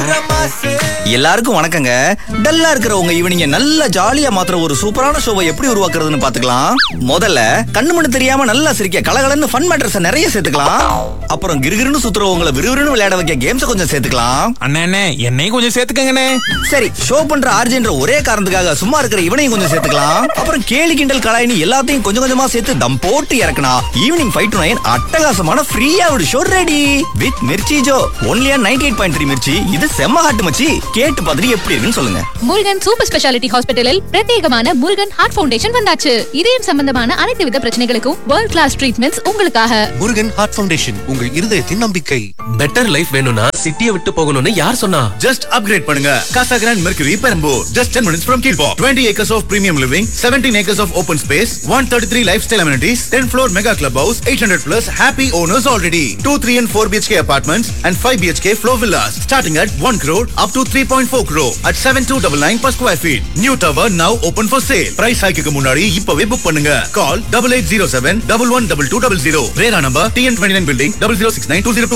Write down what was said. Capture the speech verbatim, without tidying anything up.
எல்லாருக்கும் வணக்கங்க. டல்லா இருக்கிற உங்க ஈவினிங்க நல்லா ஜாலியா மாத்திர ஒரு சூப்பரான ஷோவை எப்படி உருவாக்குறதுன்னு பாத்துக்கலாம். முதல்ல கண்ணு மண்ணு தெரியாம நல்லா சிரிக்க கலகலன்னு ஃபன் மேட்டர்ஸ் நிறைய சேர்த்துக்கலாம். அப்புறம் கிறுகிறுன்னு சுத்துறவங்களை விறுவிறுன்னு விளையாட வைக்க கேம்ஸ் கொஞ்சம் சேர்த்துக்கலாம். அண்ணே என்னையும் கொஞ்சம் சேர்த்துக்கங்கண்ணே. சரி, ஷோ பண்ற ஆர்ஜென்ற ஒரே காரணத்துக்காக சும்மா இருக்கிற இவனையும் கொஞ்சம் சேர்த்துக்கலாம். அப்புறம் கேலி கிண்டல் கலாயினி எல்லாத்தையும் கொஞ்சம் கொஞ்சமா சேர்த்து தம் போட்டு இறக்குனா ஈவினிங் ஃபைவ் டு நைன் அட்டகாசமான ஃப்ரீயா ஒரு show ready with Mirchi Joe only on ninety eight point three Mirchi. இது செம்ம ஹாட் மச்சி. கேட்டு பார்த்துட்டு எப்படி இருக்குன்னு சொல்லுங்க. முருகன் சூப்பர் ஸ்பெஷாலிட்டி ஹாஸ்பிட்டலில் பிரத்யேகமான முருகன் ஹார்ட் ஃபவுண்டேஷன் வந்தாச்சு. இதயம் சம்பந்தமான அனைத்து வித பிரச்சனைகளுக்கும் வேர்ல்ட் கிளாஸ் ட்ரீட்மெண்ட்ஸ் உங்களுக்காக. முருகன் ஹார்ட் ஃபவுண்டேஷன், உங்கள் இருதயத்தின் நம்பிக்கை. பெட்டர் லைஃப் வேணும்னா சிட்டியை விட்டு போகணும்னு யார் சொன்னா? Just upgrade பண்ணுங்க. Casa Grand Mercury Perambur, just ten minutes from Kilpaw. twenty acres of premium living, seventeen acres of open space, one thirty-three lifestyle amenities, ten floor mega clubhouse, eight hundred plus happy owners already. two, three and four B H K apartments and five B H K floor villas starting at one crore up to three point four crore at seven two nine nine per square feet. New tower now open for sale. Price hike க்கு முன்னாடி இப்பவே book பண்ணுங்க. Call eight eight zero seven one one two two zero zero. Rera number T N twenty-nine building zero zero six nine two zero two.